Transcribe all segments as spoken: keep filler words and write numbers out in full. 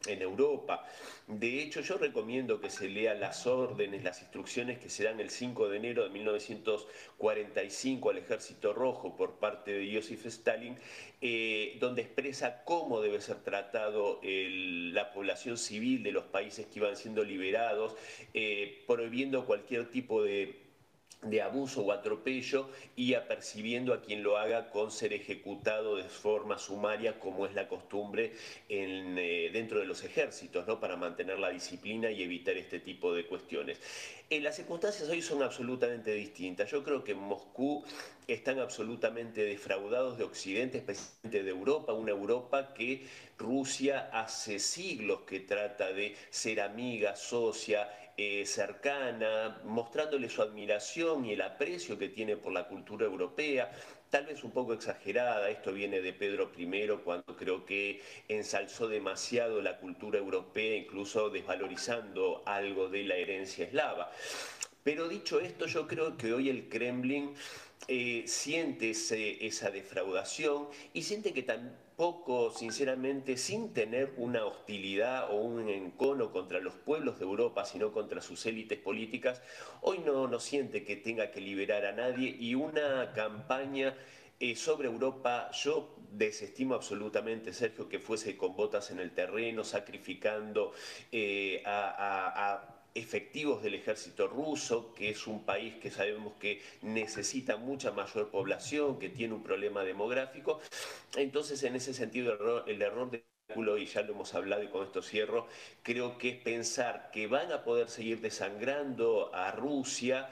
en Europa. De hecho, yo recomiendo que se lea las órdenes, las instrucciones que se dan el cinco de enero de mil novecientos cuarenta y cinco al Ejército Rojo por parte de Joseph Stalin, eh, donde expresa cómo debe ser tratado el, la población civil de los países que iban siendo liberados, eh, prohibiendo cualquier tipo de de abuso o atropello y apercibiendo a quien lo haga con ser ejecutado de forma sumaria, como es la costumbre en, eh, dentro de los ejércitos, ¿no? Para mantener la disciplina y evitar este tipo de cuestiones. Eh, las circunstancias hoy son absolutamente distintas. Yo creo que en Moscú están absolutamente defraudados de Occidente, especialmente de Europa, una Europa que Rusia hace siglos que trata de ser amiga, socia, eh, cercana, mostrándole su admiración y el aprecio que tiene por la cultura europea, tal vez un poco exagerada. Esto viene de Pedro primero, cuando creo que ensalzó demasiado la cultura europea, incluso desvalorizando algo de la herencia eslava. Pero dicho esto, yo creo que hoy el Kremlin eh, siente ese, esa defraudación y siente que tampoco, sinceramente, sin tener una hostilidad o un encono contra los pueblos de Europa, sino contra sus élites políticas, hoy no, no siente que tenga que liberar a nadie, y una campaña eh, sobre Europa, yo desestimo absolutamente, Sergio, que fuese con botas en el terreno, sacrificando eh, a, a, a efectivos del ejército ruso, que es un país que sabemos que necesita mucha mayor población, que tiene un problema demográfico. Entonces, en ese sentido, el error, el error de cálculo, y ya lo hemos hablado y con esto cierro, creo que es pensar que van a poder seguir desangrando a Rusia,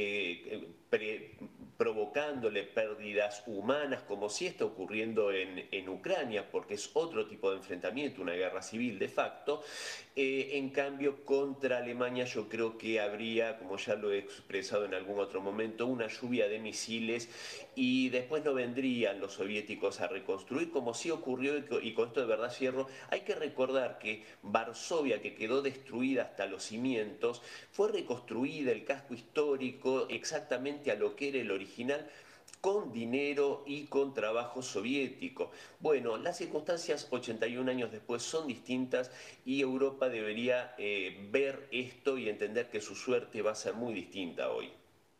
eh, pre, provocándole pérdidas humanas, como si está ocurriendo en, en Ucrania, porque es otro tipo de enfrentamiento, una guerra civil de facto. Eh, en cambio, contra Alemania yo creo que habría, como ya lo he expresado en algún otro momento, una lluvia de misiles, y después no vendrían los soviéticos a reconstruir, como sí ocurrió, y con esto de verdad cierro. Hay que recordar que Varsovia, que quedó destruida hasta los cimientos, fue reconstruida, el casco histórico, exactamente a lo que era el original, con dinero y con trabajo soviético. Bueno, las circunstancias ochenta y un años después son distintas, y Europa debería eh, ver esto y entender que su suerte va a ser muy distinta hoy.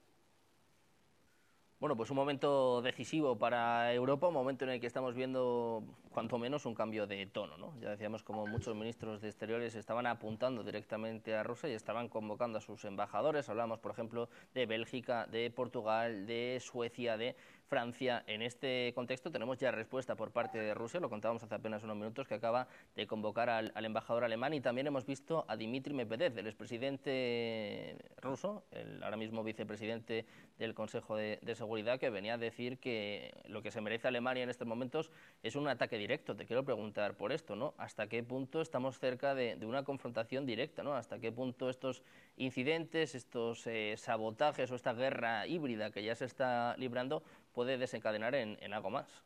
Bueno, pues un momento decisivo para Europa, un momento en el que estamos viendo, cuanto menos, un cambio de tono, ¿no? Ya decíamos como muchos ministros de Exteriores estaban apuntando directamente a Rusia y estaban convocando a sus embajadores. Hablamos, por ejemplo, de Bélgica, de Portugal, de Suecia, de Francia. En este contexto tenemos ya respuesta por parte de Rusia, lo contábamos hace apenas unos minutos, que acaba de convocar al, al embajador alemán, y también hemos visto a Dmitry Medvedev, el expresidente ruso, el ahora mismo vicepresidente del Consejo de, de Seguridad, que venía a decir que lo que se merece Alemania en estos momentos es un ataque directo. Te quiero preguntar por esto, ¿no? ¿Hasta qué punto estamos cerca de, de una confrontación directa, ¿no? ¿Hasta qué punto estos incidentes, estos eh, sabotajes o esta guerra híbrida que ya se está librando puede desencadenar en, en algo más?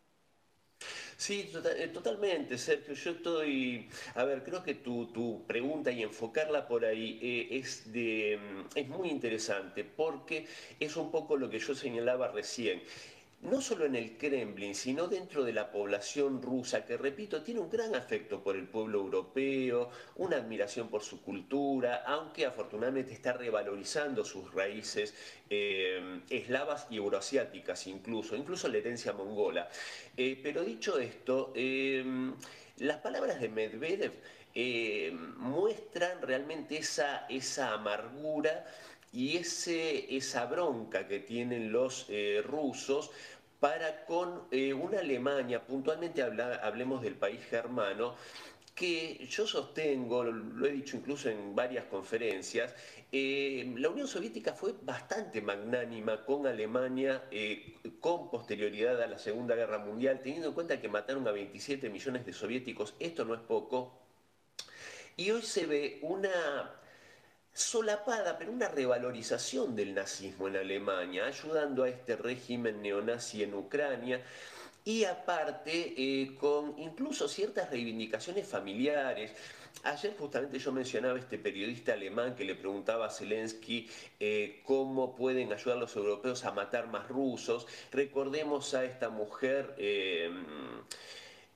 Sí, tota- eh, totalmente, Sergio. Yo estoy, a ver, creo que tu, tu pregunta y enfocarla por ahí eh, es, de, mm, es muy interesante, porque es un poco lo que yo señalaba recién. No solo en el Kremlin, sino dentro de la población rusa, que, repito, tiene un gran afecto por el pueblo europeo, una admiración por su cultura, aunque afortunadamente está revalorizando sus raíces eh, eslavas y euroasiáticas, incluso, incluso la herencia mongola. Eh, pero dicho esto, eh, las palabras de Medvedev eh, muestran realmente esa, esa amargura y ese, esa bronca que tienen los eh, rusos para con eh, una Alemania, puntualmente habla, hablemos del país germano, que yo sostengo, lo he dicho incluso en varias conferencias, eh, la Unión Soviética fue bastante magnánima con Alemania, eh, con posterioridad a la Segunda Guerra Mundial, teniendo en cuenta que mataron a veintisiete millones de soviéticos. Esto no es poco. Y hoy se ve una solapada, pero una revalorización del nazismo en Alemania, ayudando a este régimen neonazi en Ucrania, y aparte eh, con incluso ciertas reivindicaciones familiares. Ayer justamente yo mencionaba a este periodista alemán que le preguntaba a Zelensky eh, cómo pueden ayudar los europeos a matar más rusos. Recordemos a esta mujer... Eh,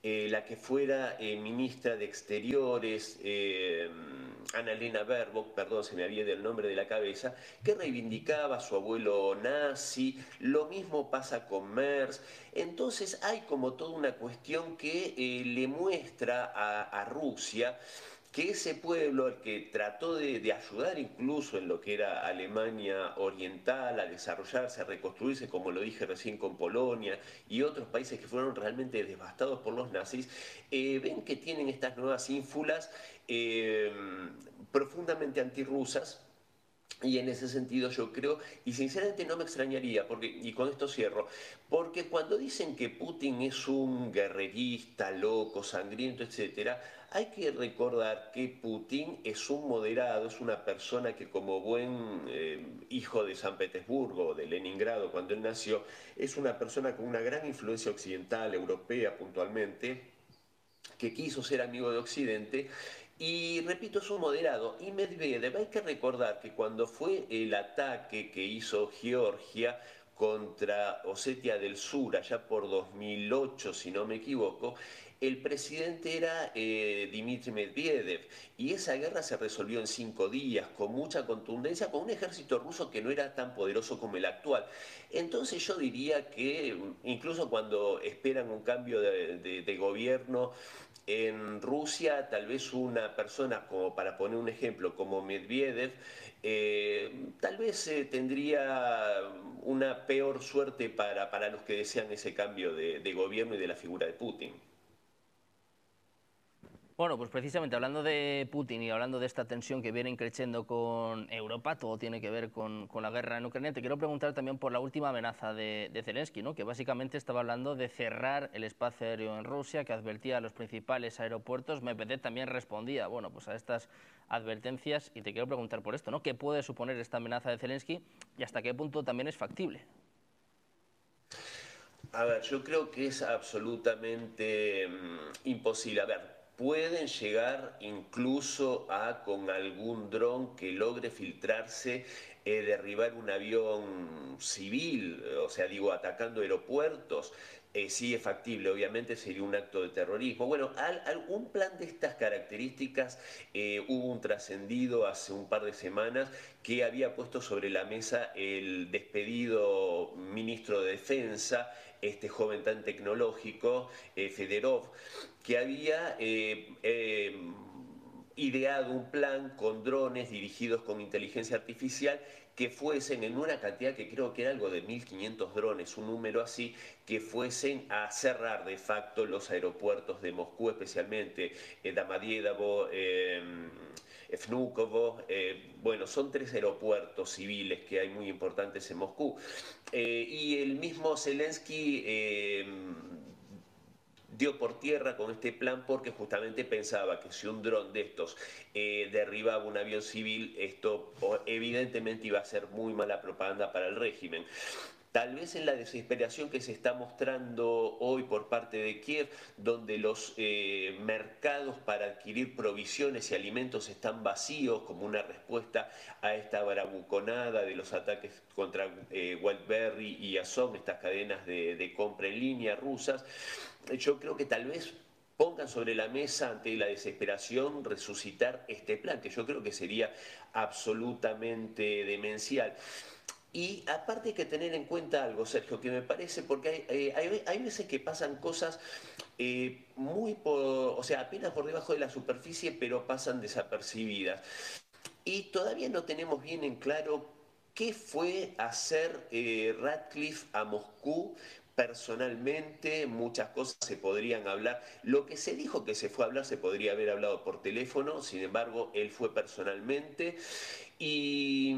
eh, la que fuera eh, ministra de Exteriores, eh, Annalena Baerbock, perdón, se me había ido el nombre de la cabeza, que reivindicaba a su abuelo nazi. Lo mismo pasa con Merz. Entonces hay como toda una cuestión que eh, le muestra a, a Rusia que ese pueblo, al que trató de, de ayudar incluso en lo que era Alemania Oriental, a desarrollarse, a reconstruirse, como lo dije recién con Polonia y otros países que fueron realmente devastados por los nazis, eh, ven que tienen estas nuevas ínfulas eh, profundamente antirrusas. Y en ese sentido yo creo, y sinceramente no me extrañaría, porque, y con esto cierro, porque cuando dicen que Putin es un guerrerista, loco, sangriento, etcétera, hay que recordar que Putin es un moderado, es una persona que como buen eh, hijo de San Petersburgo, de Leningrado, cuando él nació, es una persona con una gran influencia occidental, europea puntualmente, que quiso ser amigo de Occidente. Y repito, es un moderado. Y Medvedev, hay que recordar que cuando fue el ataque que hizo Georgia contra Osetia del Sur, allá por dos mil ocho, si no me equivoco, el presidente era eh, Dmitry Medvedev, y esa guerra se resolvió en cinco días, con mucha contundencia, con un ejército ruso que no era tan poderoso como el actual. Entonces yo diría que incluso cuando esperan un cambio de, de, de gobierno en Rusia, tal vez una persona, como para poner un ejemplo, como Medvedev, eh, tal vez eh, tendría una peor suerte para, para los que desean ese cambio de, de gobierno y de la figura de Putin. Bueno, pues precisamente hablando de Putin y hablando de esta tensión que viene creciendo con Europa, todo tiene que ver con, con la guerra en Ucrania. Te quiero preguntar también por la última amenaza de, de Zelensky, ¿no? Que básicamente estaba hablando de cerrar el espacio aéreo en Rusia, que advertía a los principales aeropuertos. Medvedev también respondía, bueno, pues a estas advertencias, y te quiero preguntar por esto, ¿no? ¿Qué puede suponer esta amenaza de Zelensky y hasta qué punto también es factible? A ver, yo creo que es absolutamente mm, imposible. A ver, pueden llegar incluso a con algún dron que logre filtrarse, eh, derribar un avión civil, o sea, digo, atacando aeropuertos. Eh, sí es factible, obviamente sería un acto de terrorismo. Bueno, al, algún plan de estas características eh, hubo un trascendido hace un par de semanas que había puesto sobre la mesa el despedido ministro de Defensa, este joven tan tecnológico, eh, Fedorov, que había eh, eh, ideado un plan con drones dirigidos con inteligencia artificial que fuesen en una cantidad que creo que era algo de mil quinientos drones, un número así, que fuesen a cerrar de facto los aeropuertos de Moscú, especialmente eh, Domodedovo, eh, Vnukovo, eh, bueno, son tres aeropuertos civiles que hay muy importantes en Moscú. Eh, y el mismo Zelensky eh, dio por tierra con este plan porque justamente pensaba que si un dron de estos eh, derribaba un avión civil, esto evidentemente iba a ser muy mala propaganda para el régimen. Tal vez en la desesperación que se está mostrando hoy por parte de Kiev, donde los eh, mercados para adquirir provisiones y alimentos están vacíos como una respuesta a esta bravuconada de los ataques contra eh, Wildberry y Azov, estas cadenas de, de compra en línea rusas, yo creo que tal vez pongan sobre la mesa ante la desesperación resucitar este plan, que yo creo que sería absolutamente demencial. Y aparte hay que tener en cuenta algo, Sergio, que me parece, porque hay, eh, hay, hay veces que pasan cosas eh, muy por, o sea, apenas por debajo de la superficie, pero pasan desapercibidas. Y todavía no tenemos bien en claro qué fue hacer eh, Radcliffe a Moscú personalmente. Muchas cosas se podrían hablar. Lo que se dijo que se fue a hablar se podría haber hablado por teléfono, sin embargo, él fue personalmente. Y,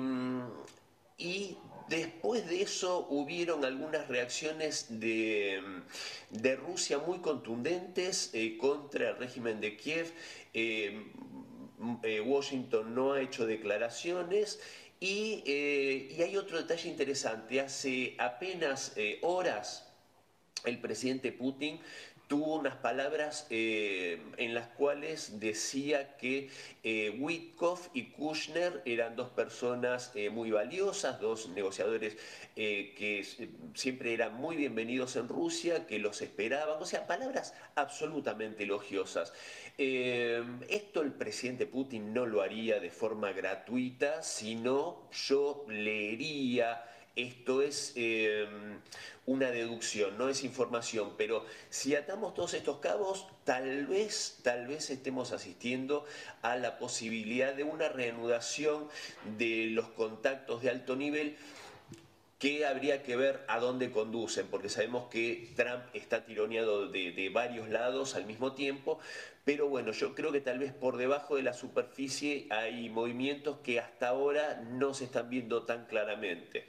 y después de eso hubieron algunas reacciones de, de Rusia muy contundentes eh, contra el régimen de Kiev. Eh, eh, Washington no ha hecho declaraciones. Y, eh, y hay otro detalle interesante. Hace apenas eh, horas el presidente Putin tuvo unas palabras eh, en las cuales decía que eh, Witkoff y Kushner eran dos personas eh, muy valiosas, dos negociadores eh, que eh, siempre eran muy bienvenidos en Rusia, que los esperaban, o sea, palabras absolutamente elogiosas. Eh, esto el presidente Putin no lo haría de forma gratuita, sino yo leería, esto es eh, una deducción, no es información, pero si atamos todos estos cabos, tal vez, tal vez estemos asistiendo a la posibilidad de una reanudación de los contactos de alto nivel, que habría que ver a dónde conducen, porque sabemos que Trump está tironeado de, de varios lados al mismo tiempo, pero bueno, yo creo que tal vez por debajo de la superficie hay movimientos que hasta ahora no se están viendo tan claramente.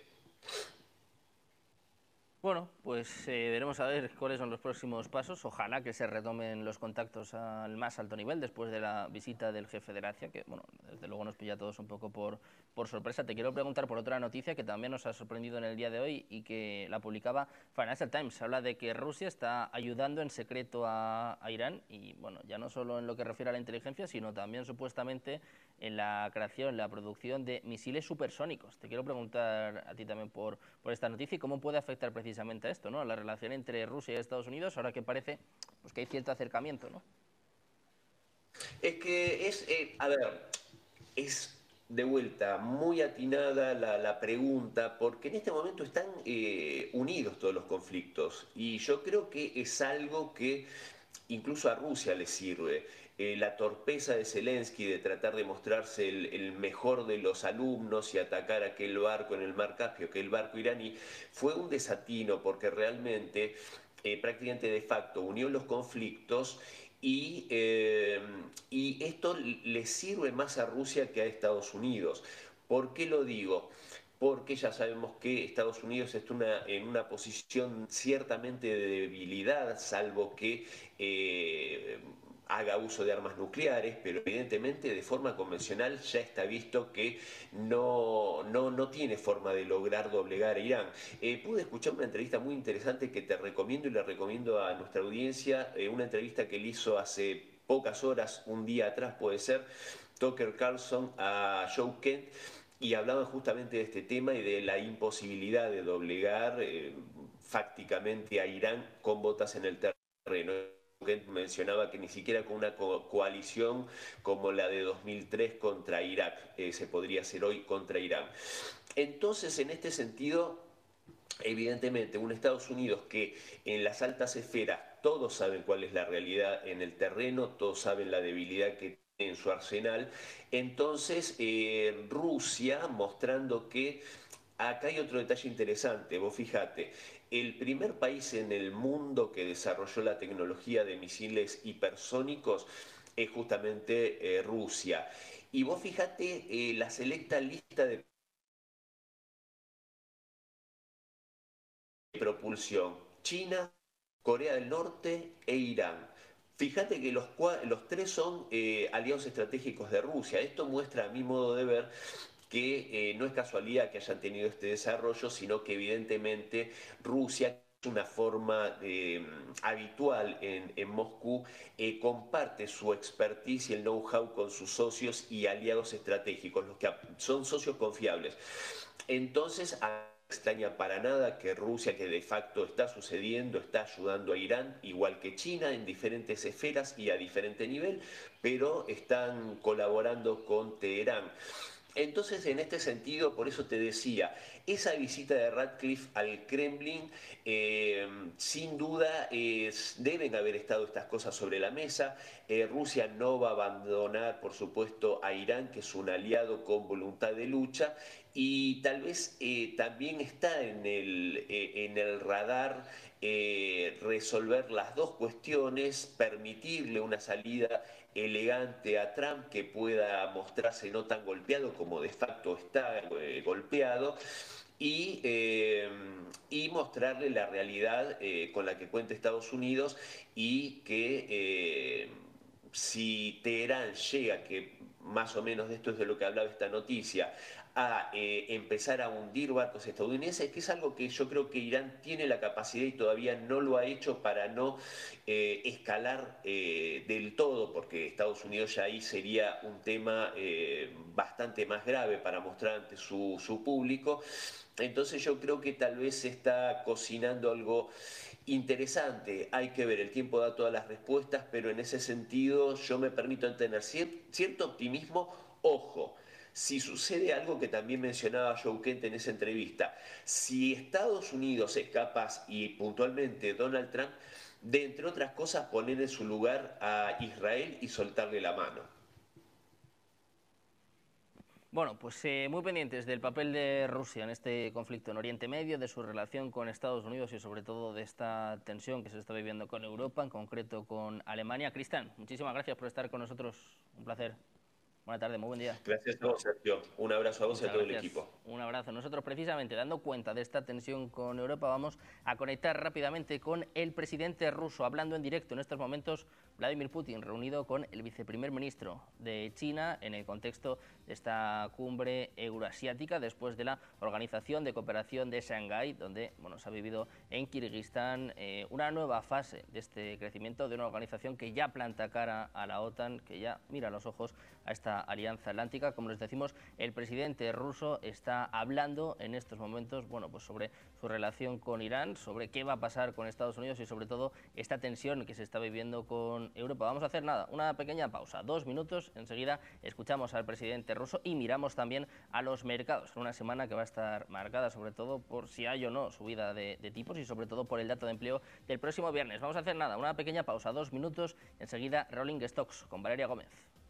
Bueno, pues eh, veremos a ver cuáles son los próximos pasos. Ojalá que se retomen los contactos al más alto nivel después de la visita del jefe de la A C I A, que bueno, desde luego nos pilla a todos un poco por, por sorpresa. Te quiero preguntar por otra noticia que también nos ha sorprendido en el día de hoy y que la publicaba Financial Times. Habla de que Rusia está ayudando en secreto a, a Irán y bueno, ya no solo en lo que refiere a la inteligencia, sino también supuestamente en la creación, la producción de misiles supersónicos. Te quiero preguntar a ti también por, por esta noticia y cómo puede afectar precisamente a esto, ¿no? A la relación entre Rusia y Estados Unidos, ahora que parece pues, que hay cierto acercamiento, ¿no? Es que es, eh, a ver, es de vuelta muy atinada la, la pregunta, porque en este momento están eh, unidos todos los conflictos y yo creo que es algo que incluso a Rusia le sirve. Eh, la torpeza de Zelensky de tratar de mostrarse el, el mejor de los alumnos y atacar aquel barco en el mar Caspio, aquel barco iraní, fue un desatino porque realmente eh, prácticamente de facto unió los conflictos y, eh, y esto le sirve más a Rusia que a Estados Unidos. ¿Por qué lo digo? Porque ya sabemos que Estados Unidos está una, en una posición ciertamente de debilidad, salvo que eh, haga uso de armas nucleares, pero evidentemente de forma convencional ya está visto que no, no, no tiene forma de lograr doblegar a Irán. Eh, pude escuchar una entrevista muy interesante que te recomiendo y le recomiendo a nuestra audiencia, eh, una entrevista que él hizo hace pocas horas, un día atrás puede ser, Tucker Carlson a Joe Kent, y hablaban justamente de este tema y de la imposibilidad de doblegar eh, fácticamente a Irán con botas en el terreno. Kent mencionaba que ni siquiera con una co coalición como la de dos mil tres contra Irak eh, se podría hacer hoy contra Irán. Entonces, en este sentido, evidentemente, un Estados Unidos que en las altas esferas todos saben cuál es la realidad en el terreno, todos saben la debilidad que tiene en su arsenal, entonces eh, Rusia mostrando que acá hay otro detalle interesante, vos fíjate, el primer país en el mundo que desarrolló la tecnología de misiles hipersónicos es justamente eh, Rusia. Y vos fíjate eh, la selecta lista de propulsión: China, Corea del Norte e Irán. Fíjate que los, los tres son eh, aliados estratégicos de Rusia. Esto muestra, a mi modo de ver, que eh, no es casualidad que hayan tenido este desarrollo, sino que evidentemente Rusia, es una forma eh, habitual en, en Moscú, eh, comparte su expertise y el know-how con sus socios y aliados estratégicos, los que son socios confiables. Entonces, a extraña para nada que Rusia, que de facto está sucediendo, está ayudando a Irán, igual que China, en diferentes esferas y a diferente nivel, pero están colaborando con Teherán. Entonces, en este sentido, por eso te decía, esa visita de Radcliffe al Kremlin, eh, sin duda, es, deben haber estado estas cosas sobre la mesa. Eh, Rusia no va a abandonar, por supuesto, a Irán, que es un aliado con voluntad de lucha, y tal vez eh, también está en el, eh, en el radar eh, resolver las dos cuestiones, permitirle una salida elegante a Trump que pueda mostrarse no tan golpeado como de facto está eh, golpeado, y, eh, y mostrarle la realidad eh, con la que cuenta Estados Unidos, y que eh, si Teherán llega, que más o menos de esto es de lo que hablaba esta noticia, a eh, empezar a hundir barcos estadounidenses, que es algo que yo creo que Irán tiene la capacidad y todavía no lo ha hecho para no eh, escalar eh, del todo, porque Estados Unidos ya ahí sería un tema eh, bastante más grave para mostrar ante su, su público. Entonces yo creo que tal vez se está cocinando algo interesante. Hay que ver, el tiempo da todas las respuestas, pero en ese sentido yo me permito tener cier- cierto optimismo. Ojo, si sucede algo que también mencionaba Joe Kent en esa entrevista, si Estados Unidos es capaz, y puntualmente Donald Trump, de entre otras cosas poner en su lugar a Israel y soltarle la mano. Bueno, pues eh, muy pendientes del papel de Rusia en este conflicto en Oriente Medio, de su relación con Estados Unidos y sobre todo de esta tensión que se está viviendo con Europa, en concreto con Alemania. Cristian, muchísimas gracias por estar con nosotros. Un placer. Buena tarde, muy buen día. Gracias a vos, Sergio. Un abrazo a vos y a Muchas todo el gracias. equipo. Un abrazo. Nosotros, precisamente, dando cuenta de esta tensión con Europa, vamos a conectar rápidamente con el presidente ruso, hablando en directo en estos momentos, Vladimir Putin, reunido con el viceprimer ministro de China en el contexto de esta cumbre euroasiática, después de la Organización de Cooperación de Shanghái, donde bueno, se ha vivido en Kirguistán eh, una nueva fase de este crecimiento de una organización que ya planta cara a la OTAN, que ya mira a los ojos a esta alianza atlántica. Como les decimos, el presidente ruso está hablando en estos momentos bueno, pues sobre su relación con Irán, sobre qué va a pasar con Estados Unidos y sobre todo esta tensión que se está viviendo con Europa. Vamos a hacer nada, una pequeña pausa, dos minutos, enseguida escuchamos al presidente ruso y miramos también a los mercados, en una semana que va a estar marcada sobre todo por si hay o no subida de, de tipos y sobre todo por el dato de empleo del próximo viernes. Vamos a hacer nada, una pequeña pausa, dos minutos, enseguida Rolling Stocks con Valeria Gómez.